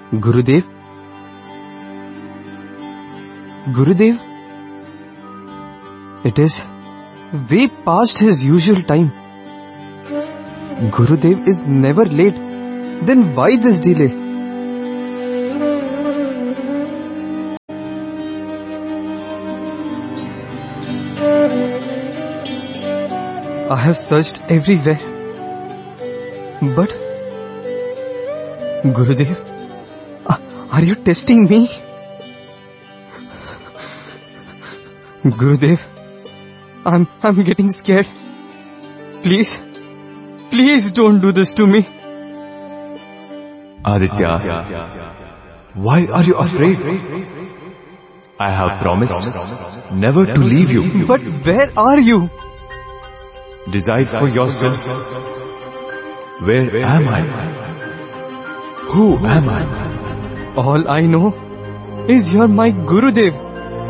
Gurudev? Gurudev? It is way past his usual time. Gurudev is never late. Then why this delay? I have searched everywhere. But Gurudev, are you testing me? Gurudev, I'm getting scared. Please don't do this to me. Aditya, why are you afraid? I have promised never to leave you. But where are you? Decide for yourself. Where am I? Who am I? All I know is you're my Gurudev.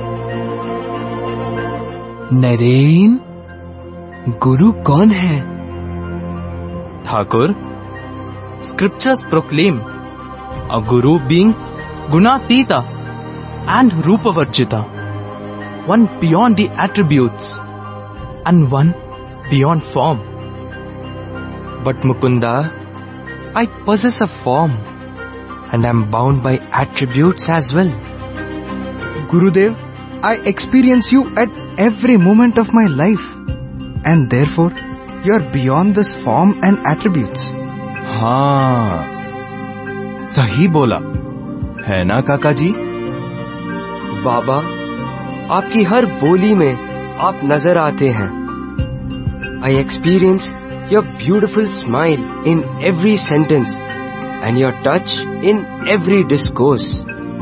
Naren, गुरु कौन है? Thakur, scriptures proclaim a guru being Gunatita and Rupavarjita, one beyond the attributes and one beyond form. But Mukunda, I possess a form and am bound by attributes as well. Gurudev, I experience you at every moment of my life, and therefore you are beyond this form and attributes. हाँ, सही बोला है ना काका जी? बाबा, आपकी हर बोली में आप नजर आते हैं. I experience your beautiful smile in every sentence and your touch in every discourse.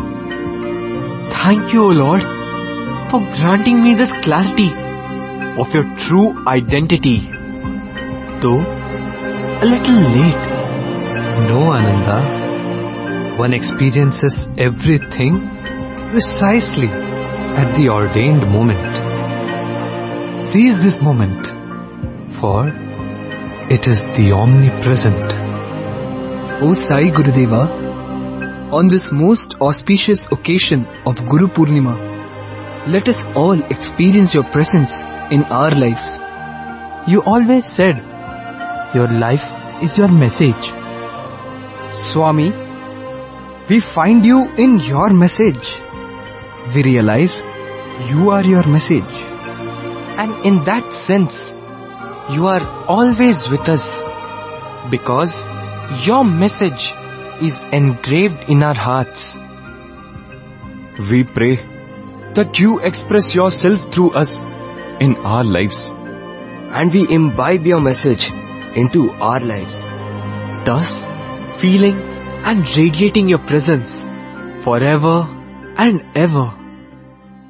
Thank you, O Lord, for granting me this clarity of your true identity. Though a little late. No, Ananda. One experiences everything precisely at the ordained moment. Seize this moment, for it is the omnipresent. O Sai Gurudeva, on this most auspicious occasion of Guru Purnima, let us all experience your presence in our lives. You always said your life is your message. Swami, we find you in your message. We realize you are your message. And in that sense, you are always with us, because your message is engraved in our hearts. We pray that you express yourself through us in our lives. And we imbibe your message into our lives, thus feeling and radiating your presence forever and ever.